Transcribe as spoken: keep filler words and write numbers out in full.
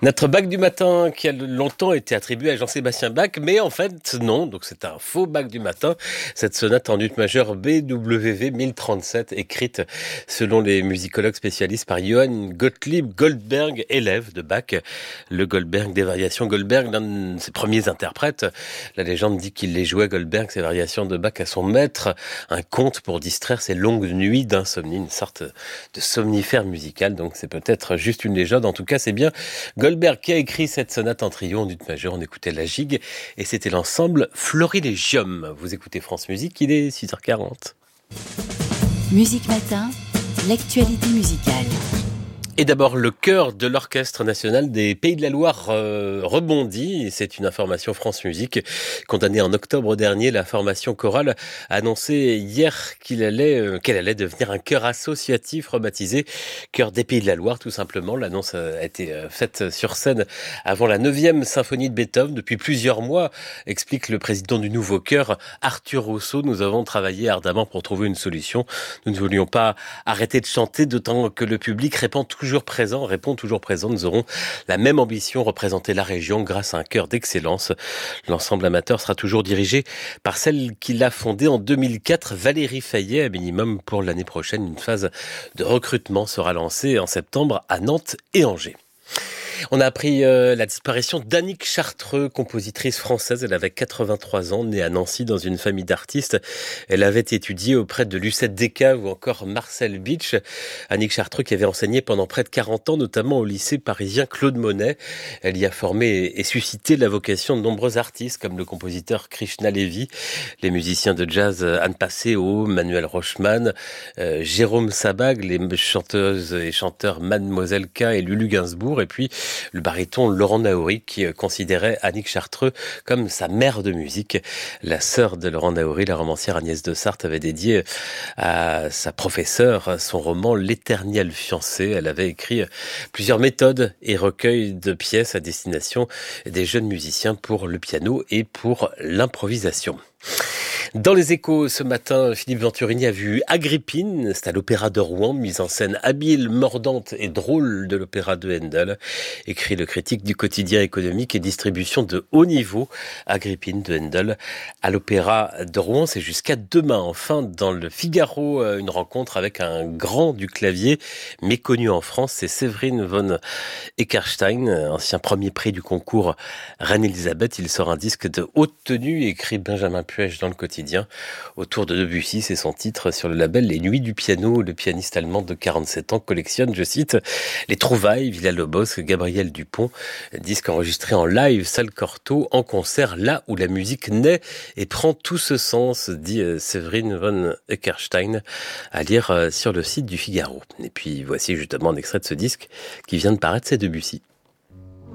Notre bac du matin qui a longtemps été attribué à Jean-Sébastien Bach, mais en fait non, donc c'est un faux bac du matin. Cette sonate en ut majeur B W V mille trente-sept, écrite selon les musicologues spécialistes par Johann Gottlieb Goldberg, élève de Bach. Le Goldberg des variations Goldberg, l'un de ses premiers interprètes. La légende dit qu'il les jouait, Goldberg, ces variations de Bach, à son maître, un conte pour distraire ses longues nuits d'insomnie, une sorte de somnifère musical. Donc c'est peut-être juste une légende, en tout cas c'est bien Goldberg qui a écrit cette sonate en trio en ut majeur. On écoutait la gigue et c'était l'ensemble Florilegium. Vous écoutez France Musique, il est six heures quarante. Musique Matin, l'actualité musicale. Et d'abord, le chœur de l'Orchestre national des Pays de la Loire euh, rebondit. C'est une information France Musique. Condamnée en octobre dernier, la formation chorale a annoncé hier qu'il allait, euh, qu'elle allait devenir un chœur associatif rebaptisé Chœur des Pays de la Loire, tout simplement. L'annonce a été faite sur scène avant la neuvième symphonie de Beethoven. Depuis plusieurs mois, explique le président du nouveau chœur, Arthur Rousseau, nous avons travaillé ardemment pour trouver une solution. Nous ne voulions pas arrêter de chanter, d'autant que le public répond toujours toujours présent, répond toujours présent. Nous aurons la même ambition, représenter la région grâce à un chœur d'excellence. L'ensemble amateur sera toujours dirigé par celle qui l'a fondé en deux mille quatre, Valérie Fayet, à minimum pour l'année prochaine. Une phase de recrutement sera lancée en septembre à Nantes et Angers. On a appris euh, la disparition d'Annick Chartreux, compositrice française. Elle avait quatre-vingt-trois ans, née à Nancy dans une famille d'artistes. Elle avait étudié auprès de Lucette Descaves ou encore Marcel Beach. Annick Chartreux qui avait enseigné pendant près de quarante ans, notamment au lycée parisien Claude Monet. Elle y a formé et suscité la vocation de nombreux artistes comme le compositeur Krishna Levy, les musiciens de jazz Anne Passeo, Manuel Rochman, euh, Jérôme Sabag, les chanteuses et chanteurs Mademoiselle K et Lulu Gainsbourg, et puis le baryton Laurent Naouri qui considérait Annick Chartreux comme sa mère de musique. La sœur de Laurent Naouri, la romancière Agnès de Sarthe, avait dédié à sa professeure son roman L'éternel fiancé. Elle avait écrit plusieurs méthodes et recueils de pièces à destination des jeunes musiciens pour le piano et pour l'improvisation. Dans les Échos, ce matin, Philippe Venturini a vu Agrippine, c'est à l'Opéra de Rouen, mise en scène habile, mordante et drôle de l'opéra de Handel, écrit le critique du quotidien économique et distribution de haut niveau. Agrippine de Handel à l'Opéra de Rouen, c'est jusqu'à demain. Enfin, dans le Figaro, une rencontre avec un grand du clavier méconnu en France, c'est Séverine von Eckerstein, ancien premier prix du concours Reine-Elisabeth. Il sort un disque de haute tenue, écrit Benjamin Puech dans le quotidien. Autour de Debussy, c'est son titre sur le label Les Nuits du Piano. Le pianiste allemand de quarante-sept ans collectionne, je cite, les trouvailles Villa-Lobos, Gabriel Dupont, disque enregistré en live, salle Cortot, en concert, là où la musique naît et prend tout ce sens, dit Séverine von Eckerstein, à lire sur le site du Figaro. Et puis voici justement un extrait de ce disque qui vient de paraître, c'est Debussy.